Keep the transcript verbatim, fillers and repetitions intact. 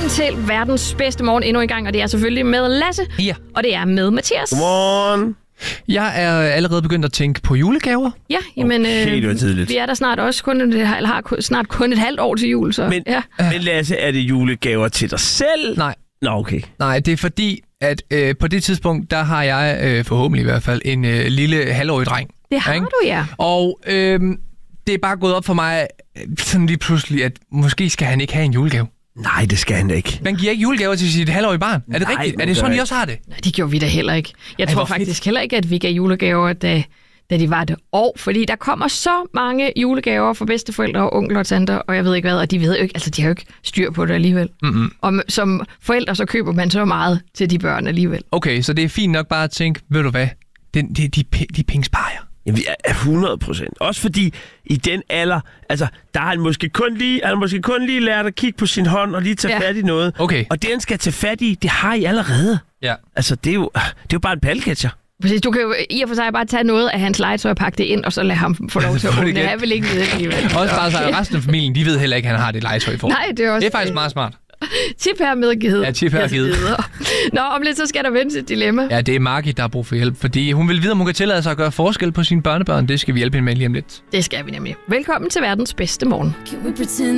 Velkommen til verdens bedste morgen endnu en gang, og det er selvfølgelig med Lasse. Ja. Og det er med Mathias. Godmorgen. Jeg er allerede begyndt at tænke på julegaver. Ja, jamen, Okay, det var tidligt. vi er der snart også kun, et, eller har kun- snart kun et halvt år til jul, så Men, ja. men Lasse, er det julegaver til dig selv? Nej, Nå, okay. nej, det er fordi, at øh, på det tidspunkt, der har jeg øh, forhåbentlig i hvert fald en øh, lille halvårig dreng. Det har ikke? du, ja. Og øh, det er bare gået op for mig, øh, sådan lige pludselig, at måske skal han ikke have en julegave. Nej, det skal han da ikke. Man giver ikke julegaver til sit halvårige barn. Er det Nej, rigtigt? Er nu det sådan, gør I jeg. også har det? Nej, det gjorde vi da heller ikke. Jeg Ej, tror hvor fedt. faktisk heller ikke, at vi gav julegaver, da, da de var det år, fordi der kommer så mange julegaver fra bedsteforældre og onkler og tanter, og jeg ved ikke hvad, og de ved jo ikke, altså de har jo ikke styr på det alligevel. Mm-hmm. Og m- som forældre, så køber man så meget til de børn alligevel. Okay, så det er fint nok bare at tænke, ved du hvad, den, de, de, de penge sparer jeg. Jamen, vi er hundrede procent. Også fordi i den alder, altså, der har han måske kun lige, han har måske kun lige lært at kigge på sin hånd og lige tage Ja. fat i noget. Okay. Og det, han skal tage fat i, det har I allerede. Ja. Altså, det er jo, det er jo bare en palketcher. Præcis, du kan jo i og for sig bare tage noget af hans legetøj og pakke det ind, og så lade ham få lov til at Få det åbne. igen. Jeg vil ikke vide alligevel. Også bare så, at resten af familien, de ved heller ikke, at han har det legetøj for. Nej, det er også... Det er faktisk meget smart. Tip her medgivet. Ja, tip her givet. Nå, om lidt så skal der vendes et dilemma. Ja, det er Margit, der har brug for hjælp, fordi hun vil vide, om hun kan tillade sig at gøre forskel på sine børnebørn. Det skal vi hjælpe hende med lige om lidt. Det skal vi nemlig. Velkommen til verdens bedste morgen.